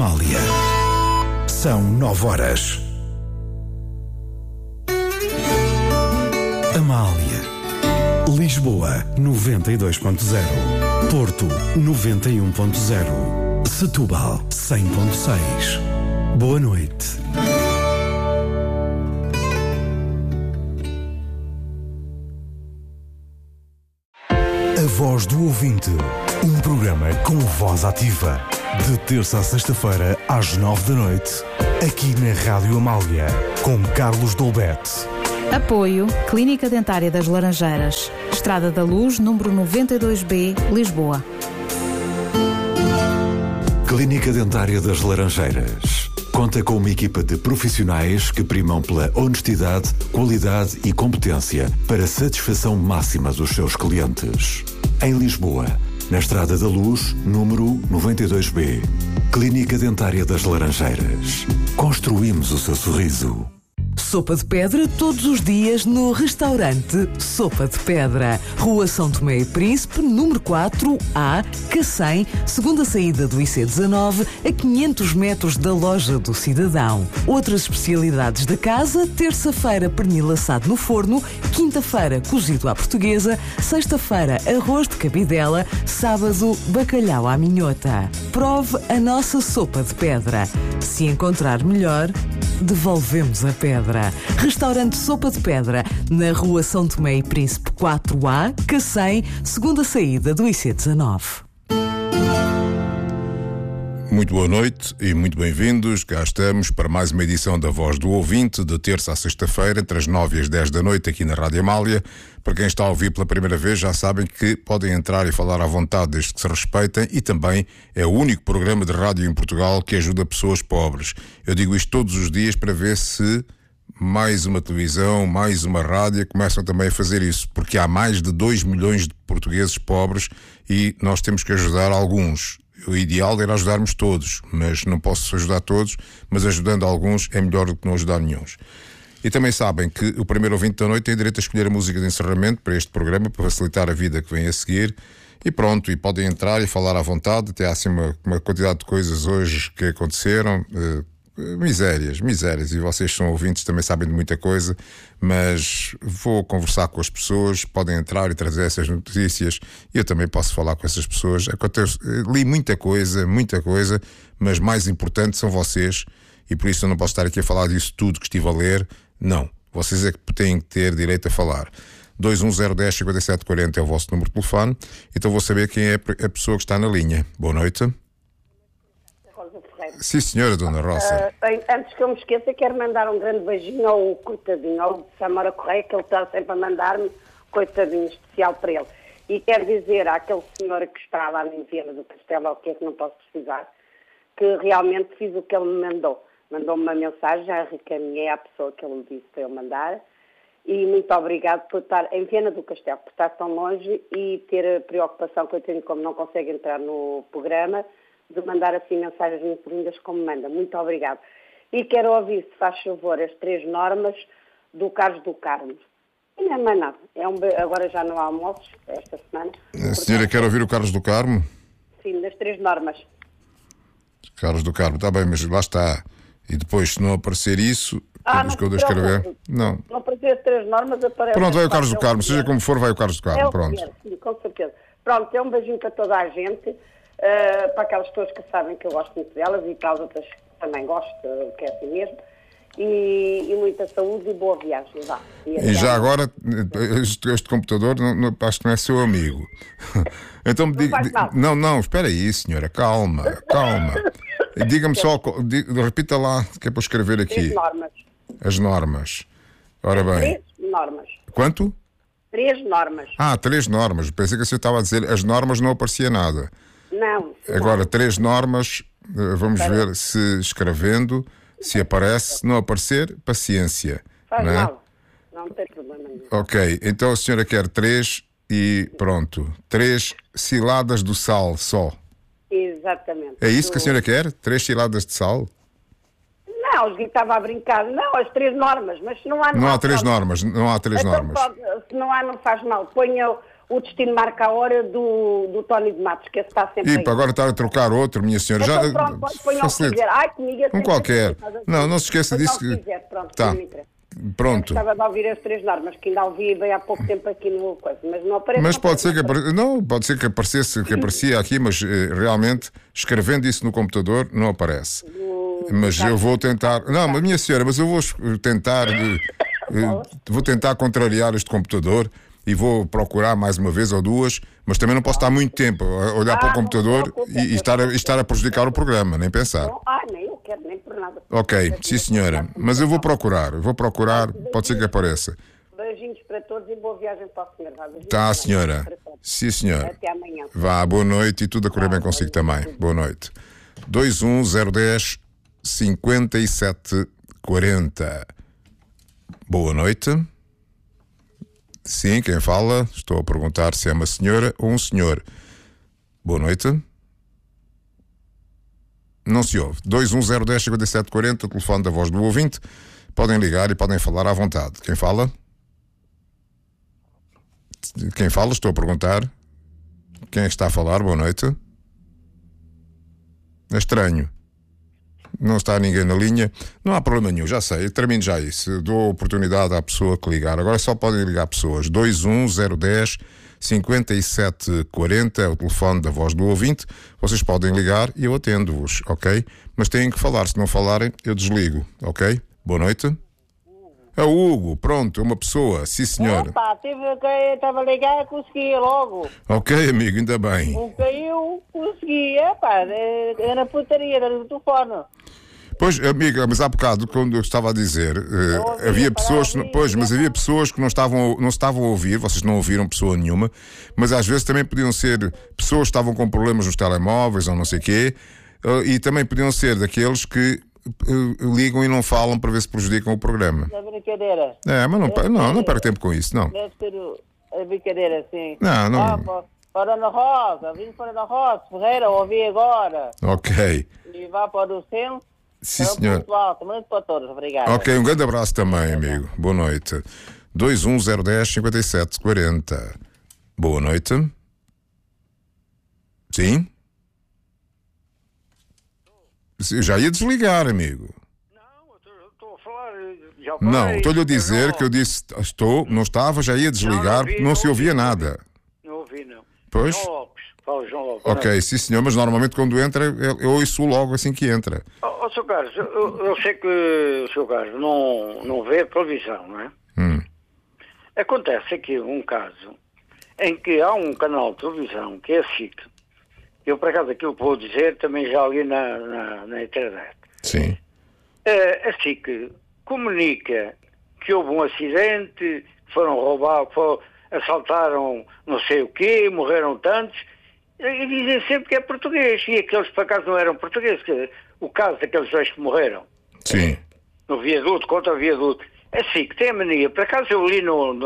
Amália. São 9 horas. Amália. Lisboa 92.0. Porto 91.0. Setúbal 100.6. Boa noite. A Voz do Ouvinte. Um programa com voz ativa. De terça a sexta-feira, às 9 da noite. Aqui na Rádio Amália. Com Carlos Dolbete. Apoio Clínica Dentária das Laranjeiras. Estrada da Luz, número 92B, Lisboa. Clínica Dentária das Laranjeiras. Conta com uma equipa de profissionais que primam pela honestidade, qualidade e competência para satisfação máxima dos seus clientes. Em Lisboa, na Estrada da Luz, número 92B. Clínica Dentária das Laranjeiras. Construímos o seu sorriso. Sopa de pedra todos os dias no restaurante Sopa de Pedra. Rua São Tomé e Príncipe, número 4A, Cacém, segunda saída do IC19, a 500 metros da loja do Cidadão. Outras especialidades da casa: terça-feira pernil assado no forno, quinta-feira cozido à portuguesa, sexta-feira arroz de cabidela, sábado bacalhau à minhota. Prove a nossa sopa de pedra. Se encontrar melhor, devolvemos a pedra. Restaurante Sopa de Pedra, na Rua São Tomé e Príncipe 4A, Cacém, segunda saída do IC19. Muito boa noite e muito bem-vindos. Cá estamos para mais uma edição da Voz do Ouvinte, de terça a sexta-feira, entre as 9 e as 10 da noite, aqui na Rádio Amália. Para quem está a ouvir pela primeira vez, já sabem que podem entrar e falar à vontade, desde que se respeitem, e também é o único programa de rádio em Portugal que ajuda pessoas pobres. Eu digo isto todos os dias para ver se mais uma televisão, mais uma rádio começam também a fazer isso, porque há mais de 2 milhões de portugueses pobres e nós temos que ajudar alguns. O ideal era ajudarmos todos, mas não posso ajudar todos, mas ajudando alguns é melhor do que não ajudar nenhum. E também sabem que o primeiro ouvinte da noite tem direito a escolher a música de encerramento para este programa, para facilitar a vida que vem a seguir. E pronto, e podem entrar e falar à vontade. Até há assim uma quantidade de coisas hoje que aconteceram, misérias, e vocês são ouvintes, também sabem de muita coisa, mas vou conversar com as pessoas, podem entrar e trazer essas notícias, e eu também posso falar com essas pessoas. Li muita coisa, mas mais importante são vocês, e por isso eu não posso estar aqui a falar disso tudo que estive a ler. Não, vocês é que têm que ter direito a falar. 210105740 é o vosso número de telefone, então vou saber quem é a pessoa que está na linha. Boa noite. Sim, senhora, Dona Rosa. Antes que eu me esqueça, quero mandar um grande beijinho ao coitadinho, ao Samora Correia, que ele está sempre a mandar-me, coitadinho especial para ele. E quero dizer àquele senhor que está lá em Viana do Castelo, ao que é que não posso precisar, que realmente fiz o que ele me mandou. Mandou-me uma mensagem, já recaminhei à pessoa que ele me disse para eu mandar. E muito obrigado por estar em Viana do Castelo, por estar tão longe e ter a preocupação que eu tenho, como não consegue entrar no programa, de mandar assim mensagens muito lindas como manda. Muito obrigado. E quero ouvir, se faz favor, as 3 normas do Carlos do Carmo. E não é mais nada. Agora já não há almoços esta semana. A senhora quer ouvir o Carlos do Carmo? Sim, das 3 normas. Carlos do Carmo, está bem, mas lá está. E depois, se não aparecer isso, temos que eu escrever. Não aparecer as 3 normas, aparece. Pronto, vai o Carlos do Carmo. Seja como for, vai o Carlos do Carmo. Pronto. Sim, com certeza. Pronto, é um beijinho para toda a gente. Para aquelas pessoas que sabem que eu gosto muito delas e para as outras que também gosto, que é assim mesmo. E muita saúde e boa viagem. E já agora, este computador acho que não é seu amigo. Então me diga. Não, espera aí, senhora, calma. Diga-me só, repita lá, que é para escrever aqui. 3 normas. As normas. Ora bem. 3 normas. Quanto? 3 normas. 3 normas. Pensei que você estava a dizer as normas, não aparecia nada. Não. Agora, 3 normas, vamos ver se escrevendo, se aparece, se não aparecer, paciência. Faz não é? mal. Não tem problema nenhum. Ok, então a senhora quer 3 e pronto. 3 ciladas do sal só. Exatamente. É isso que a senhora quer? 3 ciladas de sal? Não, os estava a brincar. Não, as 3 normas, mas se não há... Não há 3 normas, não há 3 então, normas. se não há, não faz mal. Ponha o Destino Marca a Hora do Tony de Matos, que esse está sempre aí. Agora está a trocar outro, minha senhora. Então, Já pronto, pode pôr o que quiser. Ai, comigo é sempre qualquer. assim. Não se esqueça disso. Quiser, pronto, Tá. não me interessa. Pronto. Eu gostava de ouvir as 3 normas, que ainda ouvi bem há pouco tempo aqui no coisa, mas não aparece. Mas não pode ser que aparece. pode ser que aparecia aqui, mas realmente escrevendo isso no computador não aparece. Mas eu vou tentar. Não, mas minha senhora, mas eu vou tentar contrariar este computador e vou procurar mais uma vez ou duas, mas também não posso estar muito tempo a olhar para o computador e estar a prejudicar o programa, nem pensar. Nem eu quero, nem por nada. Ok, sim senhora, mas eu vou procurar, pode ser que apareça. Beijinhos para todos e boa viagem para o senhor. Tá, senhora. Sim, senhora. Até amanhã. Vá, boa noite e tudo a correr bem consigo também. Boa noite. 21010 5740. Boa noite. Sim, quem fala? Estou a perguntar se é uma senhora ou um senhor. Boa noite. Não se ouve. 21010 5740, o telefone da voz do ouvinte. Podem ligar e podem falar à vontade. Quem fala? Quem fala? Estou a perguntar. Quem está a falar? Boa noite. É estranho. Não está ninguém na linha. Não há problema nenhum, já sei. Termino já isso. Dou oportunidade à pessoa que ligar. Agora só podem ligar pessoas. 21010 5740 é o telefone da voz do ouvinte. Vocês podem ligar e eu atendo-vos, ok? Mas têm que falar. Se não falarem, eu desligo, ok? Boa noite. É o Hugo, pronto, uma pessoa, sim senhor. Opa, estava a ligar e conseguia logo. Ok, amigo, ainda bem. Caiu, conseguia, pá, era na putaria, era do telefone. Pois, amiga, mas há bocado, quando eu estava a dizer, havia pessoas, havia pessoas que não se estavam a ouvir, vocês não ouviram pessoa nenhuma, mas às vezes também podiam ser pessoas que estavam com problemas nos telemóveis ou não sei o quê, e também podiam ser daqueles que ligam e não falam para ver se prejudicam o programa. É brincadeira. Mas não perca tempo com isso, não. Deve ser a brincadeira, sim. Não. Para Ana Rosa, vim para Ana Rosa, Ferreira, ouvi agora. Ok. E vá para o centro. Sim, senhor. Muito para todos, obrigado. Ok, um grande abraço também, amigo. Boa noite. 21010 5740. Boa noite. Sim? Eu já ia desligar, amigo. Não, estou a falar. Já não, estou-lhe a dizer que eu disse não estava, já ia desligar, porque não se ouvia nada. Não ouvi, não. Pois? João Lopes. Fala, João Lopes. Ok, sim senhor, mas normalmente quando entra, eu ouço logo assim que entra. Sr. Carlos, eu sei que o Sr. Carlos não vê televisão, não é? Acontece aqui um caso em que há um canal de televisão que é a SIC. Eu, por acaso, aquilo que vou dizer também já li na internet. Sim. A SIC comunica que houve um acidente, foram roubados, assaltaram não sei o quê, morreram tantos, e dizem sempre que é português. E aqueles, por acaso, não eram portugueses. O caso daqueles dois que morreram. Sim. No viaduto, contra o viaduto. É SIC, tem a mania. Por acaso eu li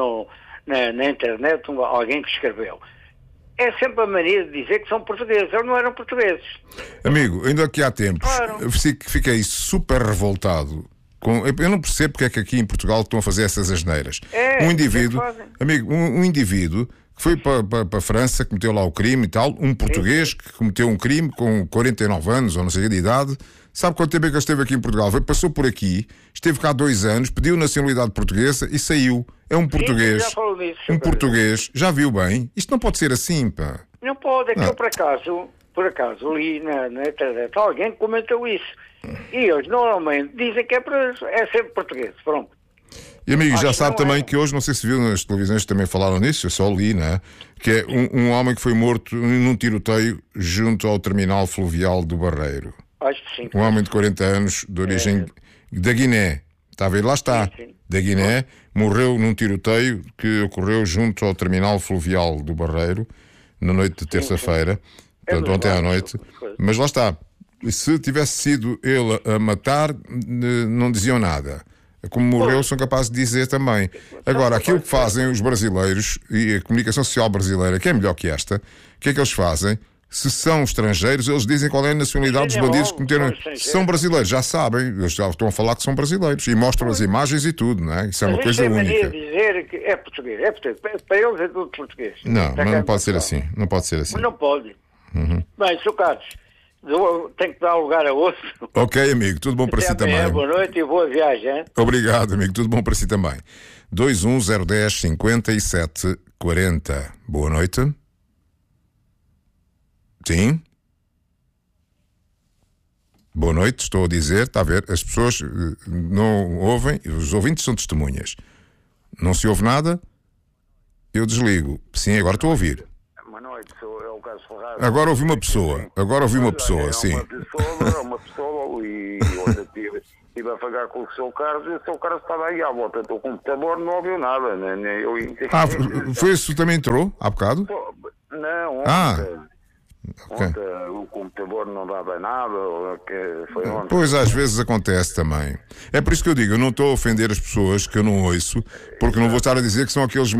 na internet alguém que escreveu. É sempre a mania de dizer que são portugueses. Eles não eram portugueses. Amigo, ainda aqui há tempos, Claro. Fiquei super revoltado. Eu não percebo porque é que aqui em Portugal estão a fazer essas asneiras. Um indivíduo, amigo, um indivíduo que foi para a França, cometeu lá o crime e tal, um português que cometeu um crime com 49 anos ou não sei de idade. Sabe quanto tempo é que ele esteve aqui em Portugal? Passou por aqui, esteve cá 2 anos, pediu nacionalidade portuguesa e saiu. É um português. Já falou disso, um português, já viu bem? Isto não pode ser assim, pá. Não pode, é que eu por acaso li na internet alguém que comentou isso. E eles normalmente dizem que é sempre português, pronto. E amigo, já sabe também é. que hoje, não sei se viu nas televisões que também falaram nisso, eu só li, né? Que é um homem que foi morto num tiroteio junto ao terminal fluvial do Barreiro. Acho que sim. Um homem de 40 anos, de origem da Guiné. Está a ver? Lá está. Sim. Da Guiné, morreu num tiroteio que ocorreu junto ao terminal fluvial do Barreiro, na noite de terça-feira, portanto, ontem à noite. Mas lá está. Se tivesse sido ele a matar, não diziam nada. Como morreu, são capazes de dizer também. Agora, aquilo que fazem os brasileiros e a comunicação social brasileira, que é melhor que esta, o que é que eles fazem? Se são estrangeiros, eles dizem qual é a nacionalidade dos bandidos que cometeram. Se são brasileiros, já sabem, eles já estão a falar que são brasileiros e mostram as imagens e tudo, não é? Isso é uma coisa única. Dizer que é português. Para eles é tudo português. Não, mas não pode ser assim. Não pode ser assim. Mas não pode. Bem, Sr. Carlos, tenho que dar lugar a outro. Ok, amigo, tudo bom para si também. Boa noite e boa viagem. Hein? Obrigado, amigo, tudo bom para si também. 210105740. Boa noite. Sim. Boa noite, estou a dizer, está a ver, as pessoas não ouvem, os ouvintes são testemunhas. Não se ouve nada, eu desligo. Sim, agora estou a ouvir. Boa noite, é o Carlos Ferraz. Agora ouvi uma pessoa, sim. Uma pessoa e onde estive a falar com o Sr. Carlos e o Sr. Carlos estava aí à volta do computador, não ouviu nada. Foi isso que também entrou, há bocado? Não, Okay. Ontem o computador não dava nada, foi ontem. Pois às vezes acontece também. É por isso que eu digo, eu não estou a ofender as pessoas que eu não ouço, porque não vou estar a dizer que são aqueles